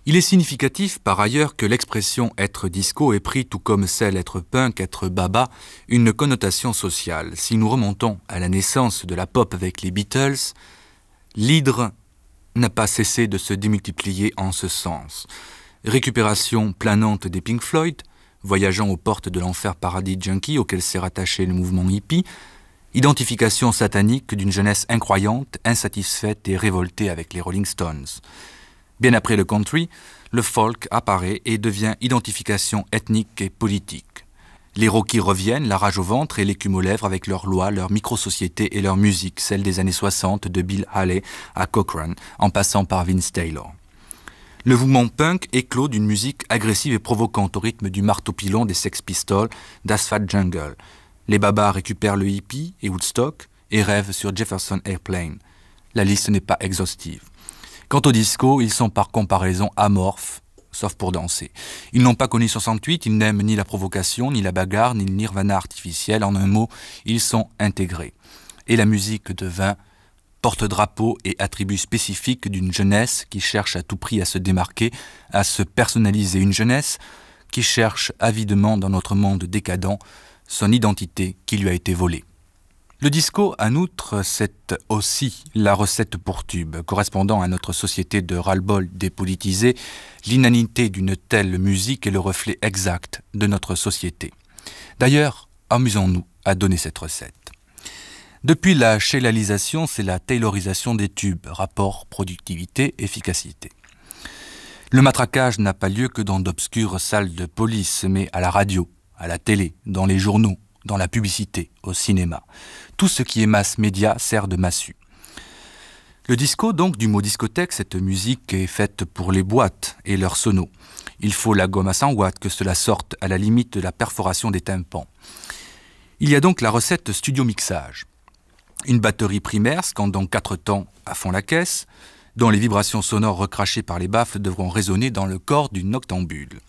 Il est significatif par ailleurs que l'expression être disco ait pris, tout comme celle être punk, être baba, une connotation sociale. Si nous remontons à la naissance de la pop avec les Beatles, l'hydre n'a pas cessé de se démultiplier en ce sens. Récupération planante des Pink Floyd, voyageant aux portes de l'enfer paradis junkie auquel s'est rattaché le mouvement hippie, identification satanique d'une jeunesse incroyante, insatisfaite et révoltée avec les Rolling Stones. Bien après le country, le folk apparaît et devient identification ethnique et politique. Les rockies reviennent, la rage au ventre et l'écume aux lèvres avec leurs lois, leurs micro-sociétés et leur musique, celle des années 60 de Bill Haley à Cochrane, en passant par Vince Taylor. Le mouvement punk éclot d'une musique agressive et provocante au rythme du marteau-pilon des Sex Pistols, d'Asphalt Jungle. Les babas récupèrent le hippie et Woodstock et rêvent sur Jefferson Airplane. La liste n'est pas exhaustive. Quant au disco, ils sont par comparaison amorphes, sauf pour danser. Ils n'ont pas connu 68, ils n'aiment ni la provocation, ni la bagarre, ni le nirvana artificiel. En un mot, ils sont intégrés. Et la musique devint porte-drapeau et attribut spécifique d'une jeunesse qui cherche à tout prix à se démarquer, à se personnaliser. Une jeunesse qui cherche avidement dans notre monde décadent son identité qui lui a été volée. Le disco, en outre, c'est aussi la recette pour tube, correspondant à notre société de ras-le-bol dépolitisée. L'inanité d'une telle musique est le reflet exact de notre société. D'ailleurs, amusons-nous à donner cette recette. Depuis la shellalisation, c'est la taylorisation des tubes, rapport productivité-efficacité. Le matraquage n'a pas lieu que dans d'obscures salles de police, mais à la radio, à la télé, dans les journaux, dans la publicité, au cinéma. Tout ce qui est mass média sert de massue. Le disco, donc, du mot discothèque, cette musique est faite pour les boîtes et leurs sonos. Il faut la gomme à 100 watts, que cela sorte à la limite de la perforation des tympans. Il y a donc la recette studio-mixage. Une batterie primaire, scandant 4 temps à fond la caisse, dont les vibrations sonores recrachées par les baffles devront résonner dans le corps d'une noctambule.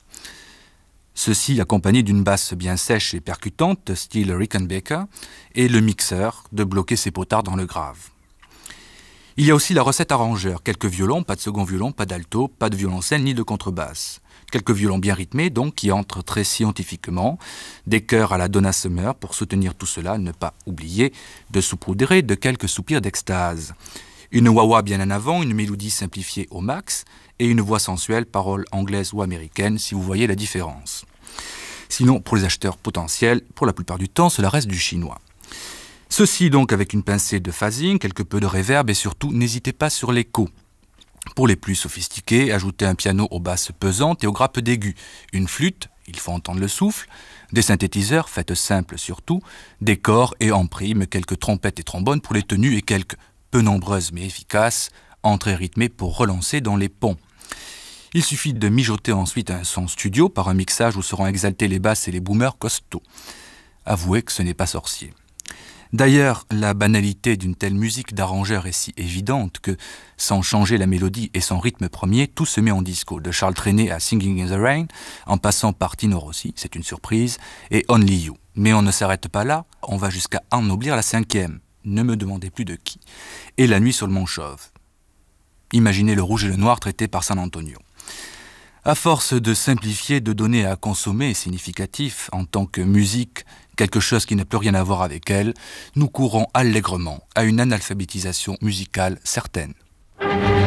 Ceci accompagné d'une basse bien sèche et percutante, style Rickenbacker, et le mixeur de bloquer ses potards dans le grave. Il y a aussi la recette arrangeur, quelques violons, pas de second violon, pas d'alto, pas de violoncelle ni de contrebasse. Quelques violons bien rythmés, donc, qui entrent très scientifiquement, des chœurs à la Donna Summer pour soutenir tout cela, ne pas oublier de saupoudrer de quelques soupirs d'extase. Une wah-wah bien en avant, une mélodie simplifiée au max, et une voix sensuelle, parole anglaise ou américaine, si vous voyez la différence. Sinon, pour les acheteurs potentiels, pour la plupart du temps, cela reste du chinois. Ceci donc avec une pincée de phasing, quelque peu de reverb et surtout, n'hésitez pas sur l'écho. Pour les plus sophistiqués, ajoutez un piano aux basses pesantes et aux grappes d'aigus, une flûte, il faut entendre le souffle, des synthétiseurs, faites simple surtout, des corps et en prime, quelques trompettes et trombones pour les tenues et quelques, peu nombreuses mais efficaces, entrées rythmées pour relancer dans les ponts. Il suffit de mijoter ensuite un son studio par un mixage où seront exaltés les basses et les boomers costauds. Avouez que ce n'est pas sorcier. D'ailleurs, la banalité d'une telle musique d'arrangeur est si évidente que, sans changer la mélodie et son rythme premier, tout se met en disco, de Charles Trenet à Singing in the Rain, en passant par Tino Rossi, c'est une surprise, et Only You. Mais on ne s'arrête pas là, on va jusqu'à ennoblir la 5e, ne me demandez plus de qui, et La Nuit sur le Mont Chauve. Imaginez le rouge et le noir traités par San Antonio. À force de simplifier, de donner à consommer significatif en tant que musique, quelque chose qui n'a plus rien à voir avec elle, nous courons allègrement à une analphabétisation musicale certaine.